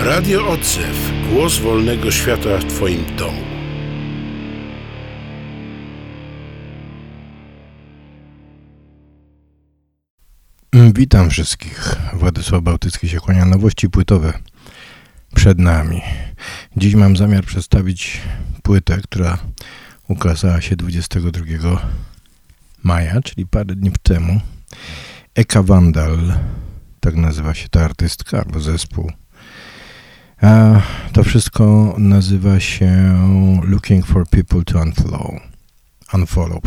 Radio Odzew. Głos wolnego świata w Twoim domu. Witam wszystkich. Władysław Bałtycki się kłania. Nowości płytowe przed nami. Dziś mam zamiar przedstawić płytę, która ukazała się 22 maja, czyli parę dni temu. Eka Vandal, tak nazywa się ta artystka albo zespół. A to wszystko nazywa się Looking for People to Unfollow.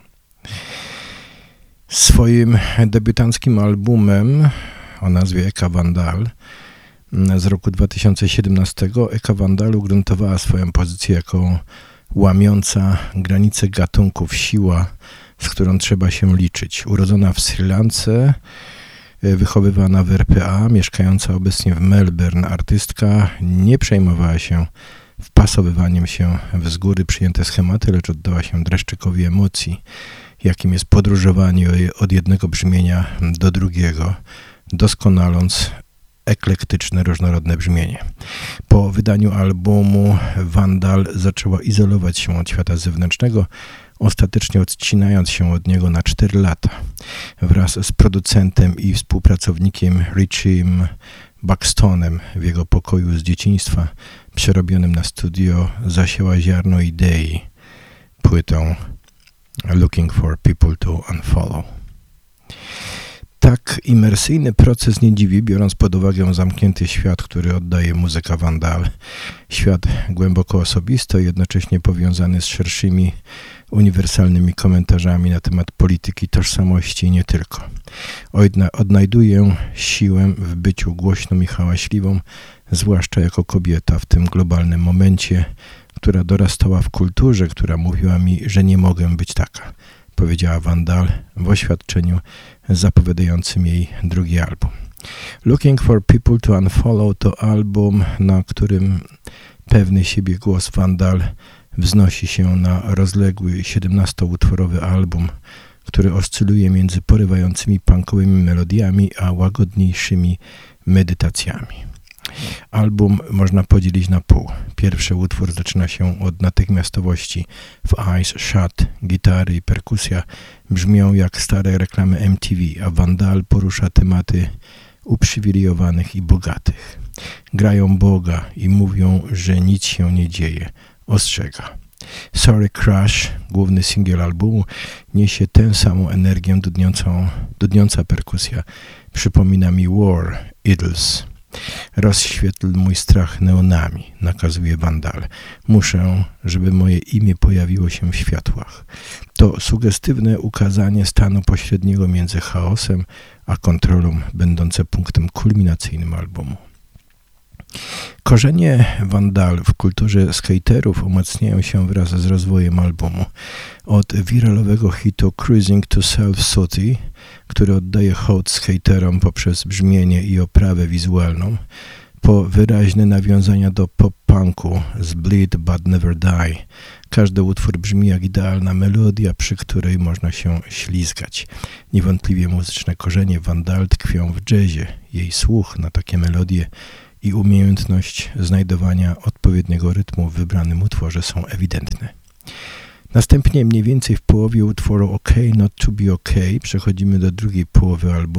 Swoim debiutanckim albumem o nazwie Eka Vandal z roku 2017 Eka Vandal ugruntowała swoją pozycję jako łamiąca granice gatunków siła, z którą trzeba się liczyć. Urodzona w Sri Lance, wychowywana w RPA, mieszkająca obecnie w Melbourne, artystka nie przejmowała się wpasowywaniem się w z góry przyjęte schematy, lecz oddała się dreszczykowi emocji, jakim jest podróżowanie od jednego brzmienia do drugiego, doskonaląc eklektyczne, różnorodne brzmienie. Po wydaniu albumu Vandal zaczęła izolować się od świata zewnętrznego, ostatecznie odcinając się od niego na 4 lata. Wraz z producentem i współpracownikiem Richiem Buxtonem w jego pokoju z dzieciństwa, przerobionym na studio, zasiała ziarno idei płytą Looking for People to Unfollow. Tak imersyjny proces nie dziwi, biorąc pod uwagę zamknięty świat, który oddaje muzyka Vandal. Świat głęboko osobisty, jednocześnie powiązany z szerszymi, uniwersalnymi komentarzami na temat polityki, tożsamości i nie tylko. Odnajduję siłę w byciu głośną i hałaśliwą, zwłaszcza jako kobieta w tym globalnym momencie, która dorastała w kulturze, która mówiła mi, że nie mogę być taka, powiedziała Vandal w oświadczeniu zapowiadającym jej drugi album. Looking for People to Unfollow to album, na którym pewny siebie głos Vandal wznosi się na rozległy 17-utworowy album, który oscyluje między porywającymi punkowymi melodiami a łagodniejszymi medytacjami. Album można podzielić na pół. Pierwszy utwór zaczyna się od natychmiastowości. W Eyes Shut gitary i perkusja brzmią jak stare reklamy MTV, a Vandal porusza tematy uprzywilejowanych i bogatych. Grają Boga i mówią, że nic się nie dzieje. Ostrzega. Sorry Crush, główny singiel albumu, niesie tę samą energię dudniąca perkusja. Przypomina mi War, Idols. Rozświetl mój strach neonami, nakazuje Vandal. Muszę, żeby moje imię pojawiło się w światłach. To sugestywne ukazanie stanu pośredniego między chaosem a kontrolą, będące punktem kulminacyjnym albumu. Korzenie Vandal w kulturze skaterów umacniają się wraz z rozwojem albumu. Od wiralowego hitu Cruising to Self-Sooty, który oddaje hołd skaterom poprzez brzmienie i oprawę wizualną, po wyraźne nawiązania do pop-punku z Bleed But Never Die. Każdy utwór brzmi jak idealna melodia, przy której można się ślizgać. Niewątpliwie muzyczne korzenie Vandal tkwią w jazzie. Jej słuch na takie melodie i umiejętność znajdowania odpowiedniego rytmu w wybranym utworze są ewidentne. Następnie mniej więcej w połowie utworu OK Not To Be OK przechodzimy do drugiej połowy albumu,